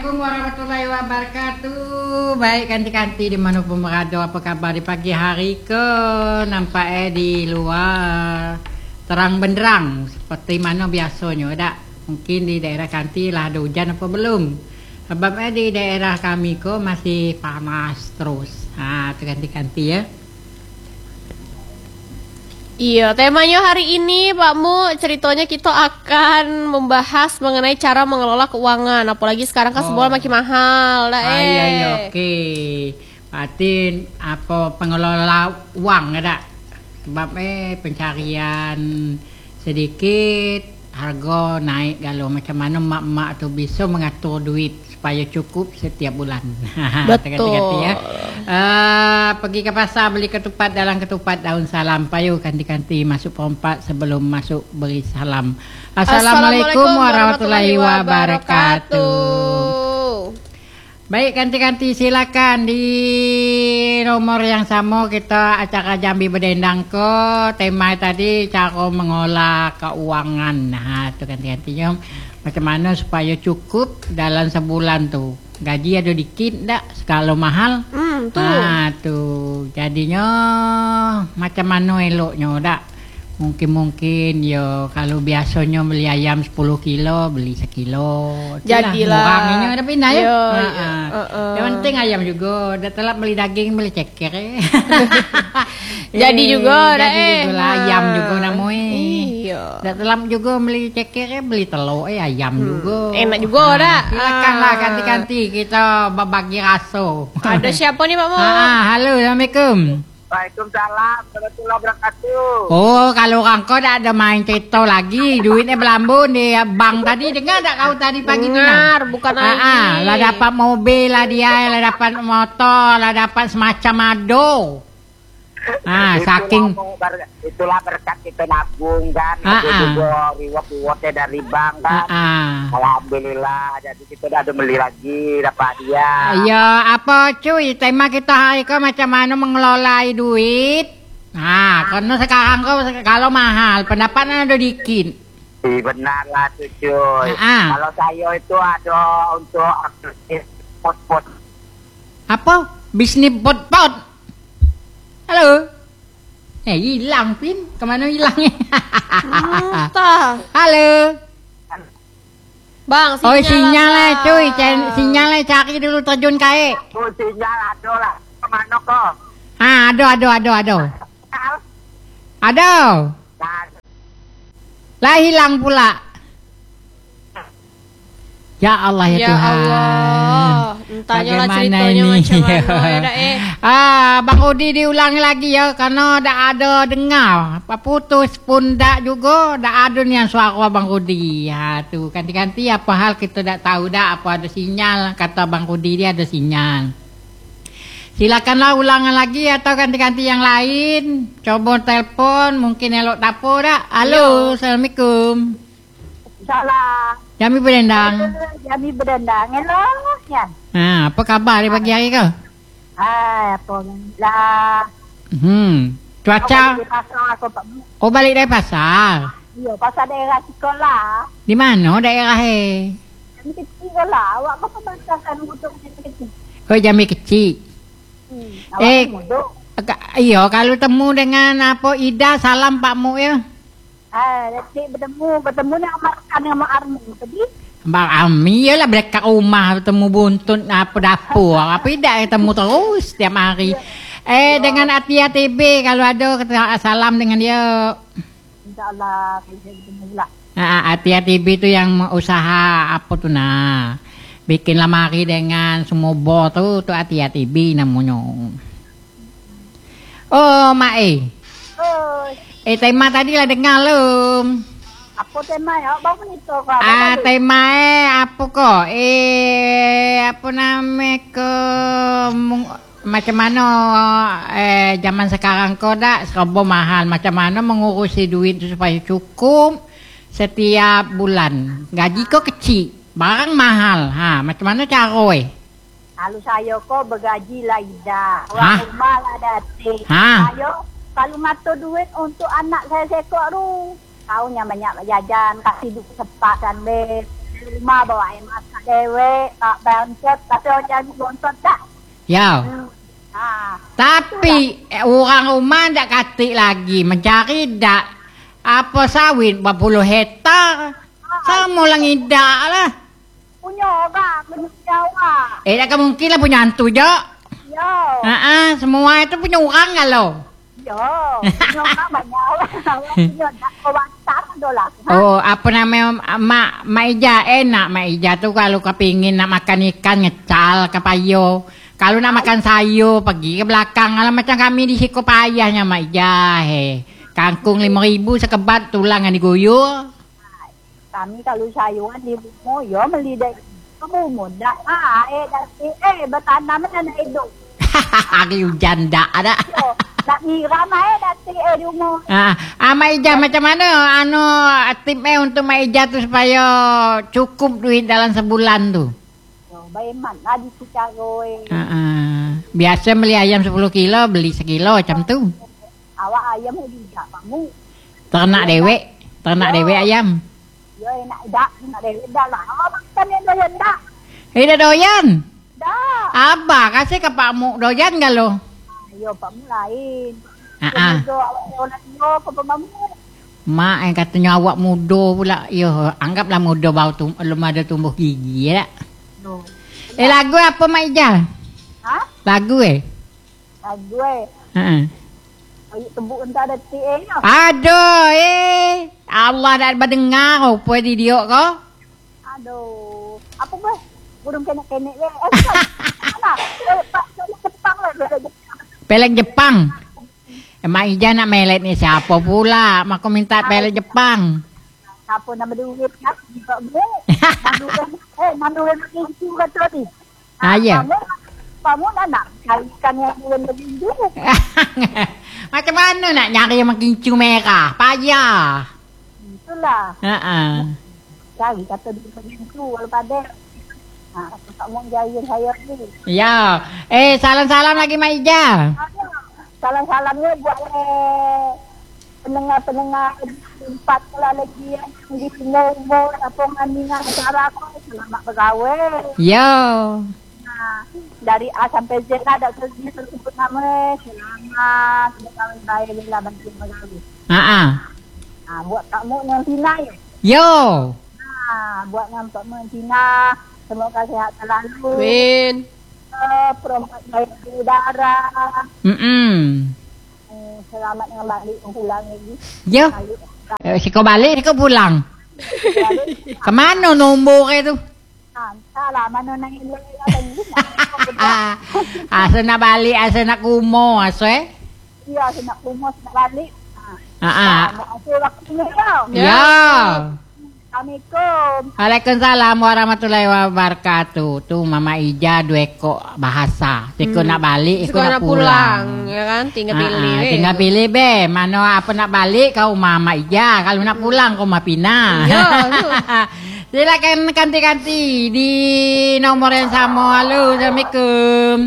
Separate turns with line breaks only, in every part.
Assalamualaikum warahmatullahi wabarakatuh. Baik kanti-kanti dimanapun berada, apa kabar di pagi hari ke? Nampaknya di luar terang benderang seperti mana biasanya tak? Mungkin di daerah kanti lah ada hujan apa belum? Sebabnya di daerah kami ke masih panas terus. Itu kanti-kanti ya.
Iya, temanya hari ini Pak Mu, ceritanya kita akan membahas mengenai cara mengelola keuangan. Apalagi sekarang kan semua makin mahal.
Iya, oke. Berarti apa pengelola uang ada? Sebabnya pencarian sedikit, harga naik kalau macam mana mak-mak tu bisa mengatur duit supaya cukup setiap bulan.
Betul.
Ya. Pergi ke pasar beli ketupat, dalam ketupat daun salam, payu kanti-kanti masuk perempat sebelum masuk beri salam. Assalamualaikum warahmatullahi wabarakatuh. Baik kanti-kanti, silakan di nomor yang sama kita acara Jambi Berdendang ke tema tadi cara mengolah keuangan. Itu kanti-kantinya macam mana supaya cukup dalam sebulan tu. Gaji ada dikit tak, kalau mahal. Tuh. Jadinya macam mana eloknya tak? Mungkin ya kalau biasanya beli ayam 10 kilo beli 1 kilo.
Jadilah
murahnya ada pindah ya. Yang penting ayam juga. Dah telat beli daging beli ceker.
Jadi juga
ayam juga namanya.
Iya.
Dah telat juga beli ceker beli telur ayam juga.
Enak juga dah.
Silakanlah ganti-ganti kita berbagi rasa.
Ada siapa nih Pak Mo?
Halo, Assalamualaikum.
Waalaikumsalam warahmatullahi wabarakatuh.
Oh, kalau orang kau dah ada main cerita lagi, duitnya berlambun di bank tadi, dengar tak kau tadi pagi tu?
Dengar, bukan lagi.
Lah dapat mobil lah dia, lah dapat motor, lah dapat semacam ado. Saking
itulah berkat kita nabung kan, ada juga reward-rewardnya dari bank kan. Alhamdulillah, jadi kita dah ada beli lagi, dapat dia.
Ya, apa cuy, tema kita hari ke macam mana mengelola duit. Karena sekarang kau kalau mahal, pendapatan ada dikit.
Benar lah tuh cuy. Kalau saya itu ada untuk pot-pot.
Apa? Bisnis pot-pot. Halo. Hilang Pin. Kemana hilangnya? Halo.
Bang,
sinyal lah cuy. Sinyal lah, cari dulu terjun kae.
Oh, sinyal ada lah. Kemana kok?
Ada. Lah hilang pula. Ya Allah ya Tuhan.
Allah. Entahnya lah ceritanya macam mana.
Bang Udi diulangi lagi ya, karena dah ada dengar. Putus pun dak juga, dak ada ni yang suara Bang Udi. Tu ganti-ganti apa hal kita dak tahu dak apa ada sinyal, kata Bang Udi dia ada sinyal. Silakanlah ulangan lagi atau ganti-ganti yang lain. Coba telepon, mungkin elok tapo dak. Halo, Assalamualaikum.
Salam.
Jambi Berdendang.
Jambi Berdendang. Hello, Yan.
Apa kabar di pagi hari kau?
Apa lah.
Cuaca.
Aku
balik dari pasar.
Iya, pasar daerah sekolah.
Di mana daerah
Jambi kecil lah. Awak apa masakan untuk kecil?
Oh, Jambi kecil. Iya, kalau temu dengan apa Ida, salam Pak Mu ya.
Bertemu dengan Mak Armi tadi.
Bang Ami lah balik kat rumah bertemu buntut apa dapur. Apa tidak ketemu terus setiap hari. Dengan Atia TB kalau ada kata salam dengan dia.
InsyaAllah kita bertemu lah.
Atia TB tu yang usaha apa tu bikin lemari dengan semua bor tu Atia TB namanya. Oh, Mak tema tadi lah dengar lum.
Apa tema ya? Baru ni tu kau.
Tema apa kok? Apa nama ke macam mana zaman sekarang kau dak serba mahal. Macam mana mengurusi duit supaya cukup setiap bulan. Gaji kau kecil, barang mahal. Macam mana cara
Kalau saya kau bergaji lah Ida. Orang rumah lah datik. Saya kalau mata duit untuk anak saya sekok tu. Tahunya banyak jajan, kasih duit sepak dan beb. rumah bawain masak dewe, tak bantet, tapi orang jadi bontot dah.
Ya. Tapi orang rumah ndak katik lagi mencari dak apa sawit 40 hektar. Sama lang idak lah.
Punya orang, punya Jawa.
Tak mungkin lah punya hantu je.
Yo.
Semua itu punya orang kalau.
Yo, punya orang banyak orang. Punya dak orang tak dolar.
Oh, apa namanya Mak Ija enak Mak Ija tu kalau kepingin nak makan ikan ngecal ke payo. Kalau nak makan sayur pergi ke belakang. Kalau macam kami di siku payahnya Mak Ija. Kangkung 5.000 sekebat tulang yang diguyur.
Kami kalau sayuran di rumah, yo beli dari kamu muda. Bertanam mana hidup.
Hari hujan tak ada.
Nak ngira mai dati di rumah.
Mak Ija macam mana tipnya untuk Mak Ija tu supaya cukup duit dalam sebulan tu?
Baik mana di Cicagoy.
Biasa beli ayam 10 kilo, beli sekilo macam tu.
Awak ayam juga kamu.
Ternak dewek ayam.
Yo nak dewek dah lah. Awak makan yang doyan dah.
Dah doyan?
Dah.
Abah kasih ke Pak Mu doyan gak lo?
Yo Pak Mu lain.
Mak yang katanya awak muda pula. Yo, anggaplah muda belum ada tumbuh gigi ya. Lagu apa Mak Ija? Lagu
Lagu Ayo tebuk entah ada nya.
Aduh Allah dah berdengar apa di dia kau?
Aduh. Apa boleh? Burung kenek-kenek ye. Mana? Pak Jepang lah.
Pelek Jepang. Mak Ija nak melet ni siapa pula? Mak aku minta pelek Jepang.
Siapa nama duit kan? Juga boleh. Manduin kincu kata tadi.
Ya.
Kamu nak carikan yang lebih dulu.
Macam mana nak nyari yang kincu merah? Payah.
Itulah. Cari kata duit kincu walau pada. Tak mau jahit saya ni. Ya.
Salam-salam lagi Mak Ija.
Salam-salamnya buat pendengar-pendengar empat pula lagi yang di Timur apa ngandingan acara aku. Selamat bergaul.
Yo.
Dari A sampai Z ada tersebut nama. Selamat bergaul baik bila bantu bergaul. Buat kamu yang Tina ya.
Yo.
Buat yang kamu yang Tina. Semoga sehat selalu.
Amin.
Perempuan baik di udara. Selamat yang balik pulang lagi.
Yo. Kau balik, kau pulang. Kemana nombor itu?
Salah, mana nang ilang
asa nak balik, asa nak kumo, asa
Iya, asa nak kumo, nak balik. Asa waktunya
ya.
Assalamualaikum.
Waalaikumsalam warahmatullahi wabarakatuh. Tu Mama Ija dua ekor bahasa. Ikut nak balik, ikut nak pulang.
Ya kan, tinggal pilih.
Tinggal pilih be. Mana apa nak balik kau Mama Ija. Kalau nak pulang kau Mapina.
Ya,
silakan ganti-ganti di nomor yang sama. Halo, Assalamualaikum.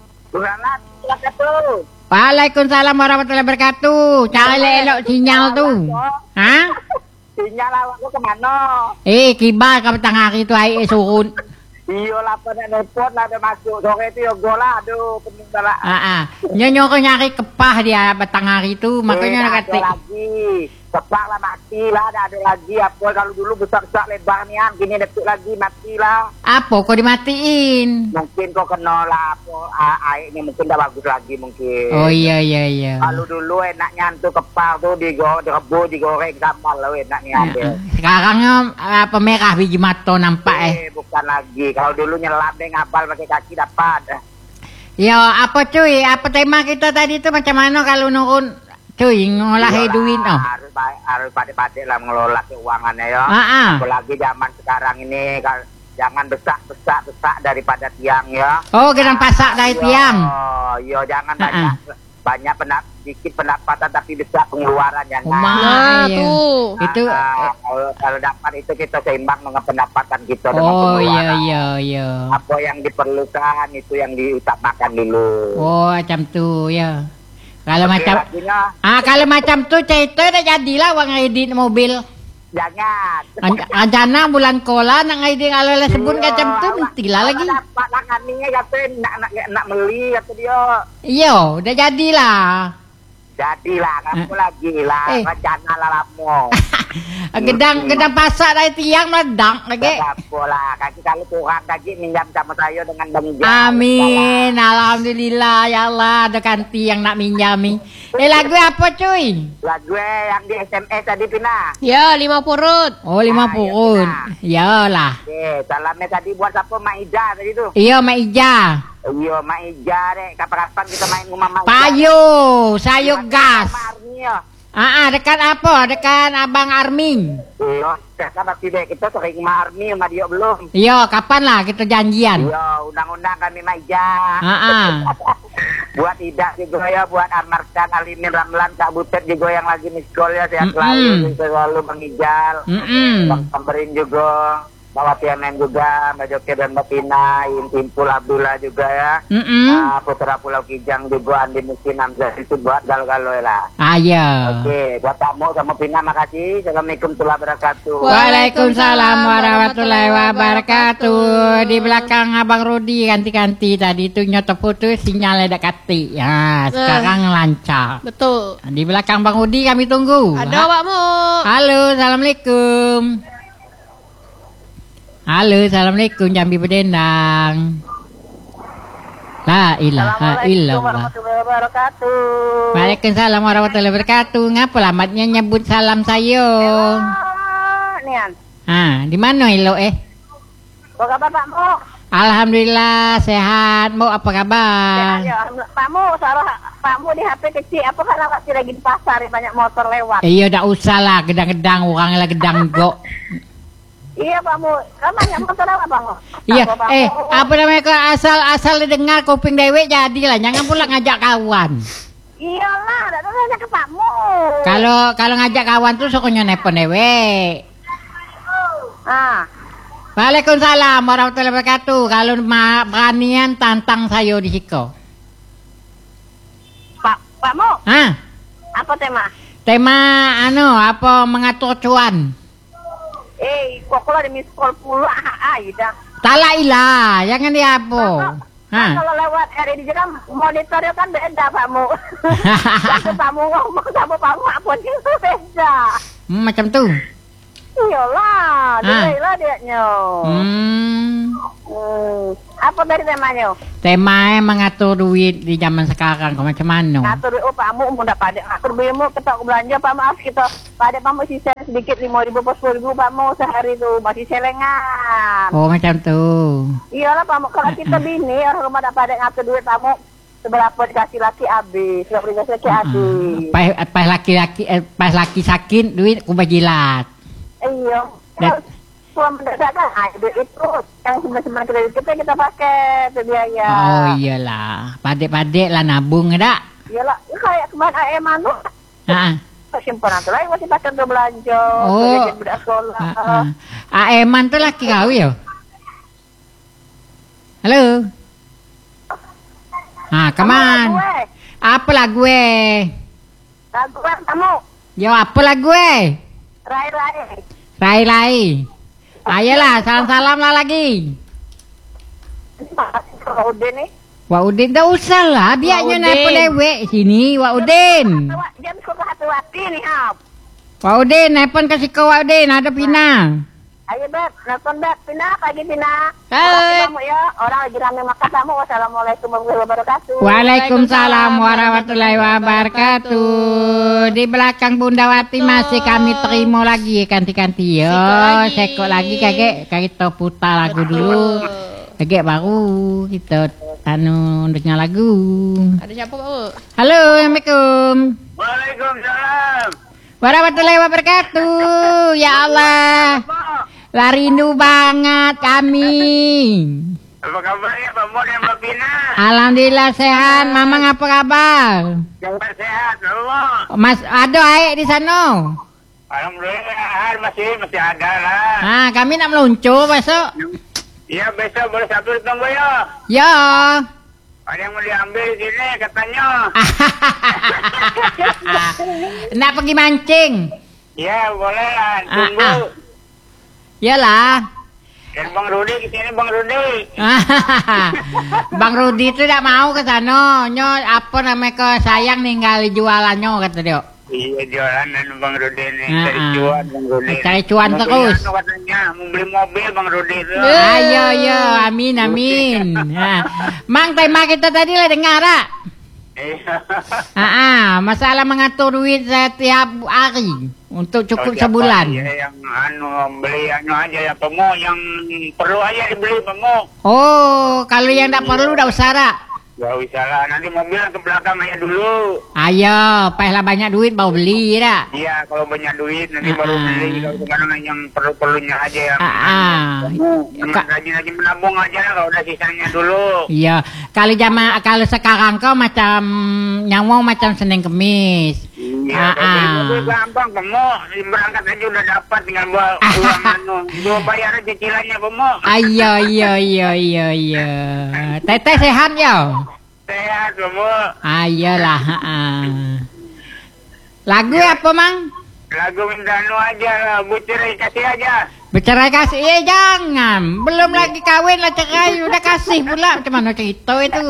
Waalaikumsalam warahmatullahi wabarakatuh. Cari elok sinyal tu.
Sinyal awak tu ke mana?
Kibar ke petang hari tu air surun.
Iyo lah pada nepot lah ada masuk. Sore tu yogo lah. Aduh, pening balak.
Nyok nyari kepah dia petang hari tu. Makanya nak kata.
Ada lagi. Kepah lah mati lah. Ada lagi. Apa kalau dulu besar-besar lebar ni kan. Kini detik lagi mati lah.
Apa kau dimatiin?
Mungkin kau kena lah. Airnya mungkin dah bagus lagi mungkin.
Oh iya.
Kalau dulu enaknya tu kepah tu direbus, digoreng sambal lah enaknya ada.
Sekarang apa merah biji mata nampak
Bukan lagi. Kalau dulu nyelam deh ngabal pakai kaki dapat.
Ya apa cuy? Apa tema kita tadi tu macam mana kalau nurun cuy ngolah duit
Harus pandai-pandai lah mengelola keuangannya ya. Apalagi zaman sekarang ini jangan besak daripada tiang ya.
Oh, jangan pasak dari tiang.
Oh, yo jangan banyak sedikit pendapatan tapi besar pengeluaran jangan.
Tuh.
Itu
kalau dapat itu kita seimbang dengan pendapatan kita dengan
pengeluaran. Iya.
Apa yang diperlukan itu yang diutamakan dulu.
Oh, macam tu ya. Kalau macam kalau macam tu cerita dah jadilah uang edit mobil.
Jangan.
Anjana bulan kola nang ai ding alala sebut kacam tu mentilah lagi.
Dapat nak kaninya kata nak beli kata dia.
Iyo, udah jadilah.
Jadilah kamu lagi lah rencana lah lama.
Gedang pasak dari tiang meledak lagi.
Lah kaki kalau kurang lagi minjam sama saya dengan Bang Ijal.
Amin, alhamdulillah ya Allah ada kanti yang nak minjami. Lagu apa cuy?
Lagu yang di SMS tadi Pina.
Ya, 5 purut.
Oh 5 purut. Yalah.
Oke, salamnya tadi buat siapa Mak Ija tadi tu?
Iya Mak Ija.
Iya Mak Ija dek, kapan-kapan kita main rumah Mak Ija.
Payo, sayur gas.
Ya.
Dekat apa? Dekat Abang Arming.
Iya, kita pasti dek kita sering rumah Army sama dia belum.
Iya, kapan lah kita janjian?
Iya, undang-undang kami Mak Ija. Buat Ida juga ya, buat Amarkan, Alimin, Ramlan, Kak Butet juga yang lagi miskol ya, sehat selalu Bang Ijal. Bang Pemberin juga. Bawa Pianen juga, Mbak Joki dan Mbak Pina, Impul Abdullah juga ya. Putra Pulau Kijang juga, Andi Miskin Hamzah itu buat galo-galo lah.
Iya.
Oke, buat kamu sama Pina makasih. Assalamualaikum warahmatullahi wabarakatuh.
Waalaikumsalam warahmatullahi wabarakatuh. Di belakang Abang Rudi ganti-ganti tadi itu nyoto putus sinyalnya dak kati. Ya, sekarang lancar.
Betul.
Di belakang Bang Rudi kami tunggu.
Ada Pak Mu.
Halo, assalamualaikum. Halo, assalamualaikum Jambi Bedendang. La ilaha illallah. Waalaikumsalam warahmatullahi wabarakatuh. Ngapa lambatnya nyebut salam saya?
Nian.
Di mana elo
Apa kabar Pak Mu?
Alhamdulillah sehat. Mau apa kabar?
Sehat ya. Pak Mu, salah Pak Mu di HP kecil. Apa karena masih lagi di pasar banyak motor lewat?
Iya, dak usah lah gedang-gedang orangnya lah gedang go.
Iya Pak Mu, kan banyak motor apa Bang?
Iya, apa namanya kok asal dengar kuping dewek jadilah, jangan pula ngajak kawan.
Iyalah, ada nanya ke Pak Mu.
Kalau ngajak kawan tuh sokonya nepon dewek. Waalaikumsalam warahmatullahi wabarakatuh. Kalau beranian tantang saya di siko.
Pak Mu. Apa tema?
Tema apa mengatur cuan.
Kok kalau di miskol pula dah.
Talailah, jangan dia apa.
Kalau lewat di jam monitornya kan beda Pak Mu. Waktu Pak Mu ngomong sama Pak Mu apa itu beda.
Macam tu.
Iyalah, dia dia. Apa dari temanya?
Temanya mengatur duit di zaman sekarang, macam mana?
Ngatur duit, Pak Mu udah pada ngatur duit mu, kita belanja Pak maaf kita pada Pak Mu sisa sedikit 5.000 10.000 Pak Mu sehari itu masih selengan.
Oh macam tu.
Iyalah Pak Mu, kalau kita bini orang rumah dah pada ngatur duit Pak Mu seberapa dikasih laki habis, seberapa dikasih laki habis.
Pas laki sakit duit aku bajilat.
Iya. Kalau mendadakan, duit itu yang sebenarnya kredit kita pakai itu biaya.
Oh iyalah, padek-padek lah nabung ada.
Iyalah, kayak kemarin AEMAN tuh. Simpanan tuh lagi masih pakai untuk belanja.
Oh.
Budak sekolah.
AEMAN tuh laki kau ya? Halo. Keman. Apa lah gue?
Lagu kamu.
Yo apa lah gue? Rai. Ayolah, salam-salam lah lagi.
Wak Udin nih.
Wak Udin tak usah lah, biarnya nelpon dewek sini, Wak Udin.
Jam sekolah hati-hati nih, Hap.
Wak Udin, nelpon kasih ke Wak Udin, ada Pina.
Ayo Beb, nelpon Beb, Pina, pagi Pina.
Halo.
Kamu ya, orang lagi rame makan kamu. Wassalamualaikum warahmatullahi wabarakatuh.
Waalaikumsalam warahmatullahi wabarakatuh. Di belakang Bunda Wati masih kami terima lagi ganti-ganti yo. Sekok lagi kakek kita putar lagu dulu. Kakek baru kita dengar lagu.
Ada siapa Pak Mu?
Halo, assalamualaikum.
Waalaikumsalam
Warahmatullahi wabarakatuh. Ya Allah. Lah rindu banget kami.
Apa kabarnya Pak Mu dan Mbak Pina?
Alhamdulillah sehat. Mamang apa kabar?
Jangan sehat Allah.
Mas ada air di sana?
Alhamdulillah masih ada lah.
Kami nak meluncur besok.
Iya besok boleh satu ditunggu ya.
Ya.
Ada yang mau diambil di sini katanya.
Nak pergi mancing.
Ya boleh lah, tunggu.
Iyalah.
Dan Bang Rudi kesini Bang Rudi.
Bang Rudi itu tidak mau ke sana. Nyo apa namanya ke sayang ninggal jualannya kata dia.
Iya jualan Bang Rudi ini cari cuan Bang Rudi.
Cari cuan terus.
Katanya mau beli mobil Bang Rudi itu.
Ayo yo, amin amin. Mang tema kita tadi lah dengar tak? Masalah mengatur duit setiap hari untuk cukup sebulan.
Iya yang beli aja ya pemo yang perlu aja dibeli pemo.
Oh, kalau yang tak perlu dah usah tak?
Gak usah lah, nanti mobil ke belakang aja dulu.
Ayo, payahlah banyak duit baru beli tak?
Iya, kalau banyak duit nanti baru beli. Kalau sekarang yang perlu-perlunya aja yang rajin-rajin menabung aja lah, kalau udah sisanya dulu.
Iya, kalau sekarang kau macam nyawa macam Senin Kemis.
Iya, mobil gampang pemo, berangkat aja udah dapat, tinggal bawa uang gua bayar aja cicilannya pemo. Iya.
Teteh sehat ya?
Sehat pemo.
Ayolah. Lagu apa mang?
Lagu minta aja lah, bercerai kasih aja.
Bercerai kasih jangan, belum lagi kawin lah cerai udah kasih pula, macam mana cerita itu?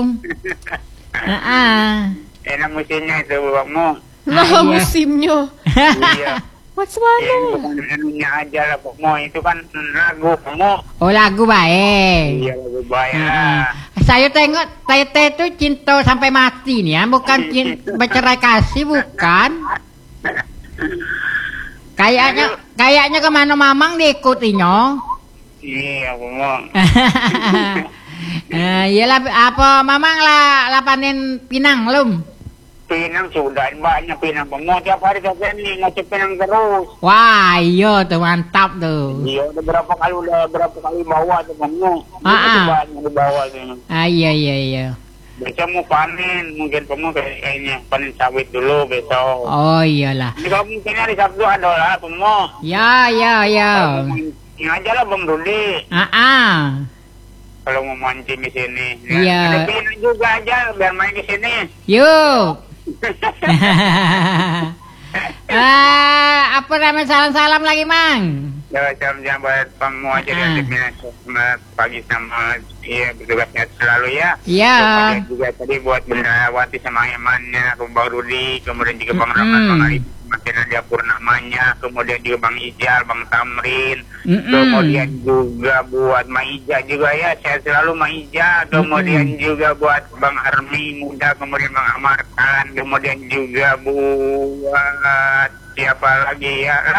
Enak musimnya itu pemo.
Nah, musimnya.
Iya.
What's one?
Bukan anunya aja lah pemo, itu kan lagu pemo.
Oh lagu baik.
Iya lagu baik lah.
Saya tengok Tete itu cinta sampai mati nih ya, bukan bercerai kasih bukan? Kayaknya kemana mamang diikutinya.
Iya pemo.
Iyalah apa mamang lah panen pinang belum?
Pinang sudah banyak pinang pemo, tiap hari ke sini ngecek pinang terus.
Wah iya tuh mantap tuh.
Iya udah berapa kali bawa tuh pemo. Banyak dibawa tuh.
Iya.
Besok mau panen, mungkin pemo kayaknya panen sawit dulu besok.
Oh iyalah.
Jadi kalau mungkin hari Sabtu ada lah pemo.
Ya.
Ini aja lah Bang Rudi. Kalau mau mancing di sini.
Iya.
Ada pinang juga aja biar main di sini.
Yuk. Apa namanya salam-salam lagi mang?
Ya jam-jam buat pemo aja di pagi sama bertugasnya selalu ya.
Iya.
Kemudian juga tadi buat Bendrawati sama Emannya, Bang Rudi, kemudian juga Bang Rahmat, Bang Arif, Makin Nadia Purnamanya, kemudian juga Bang Ijal, Bang Tamrin, kemudian juga buat Maija juga ya, saya selalu Maija, kemudian juga buat Bang Armi Muda, kemudian Bang Amarkan, kemudian juga buat siapa lagi ya.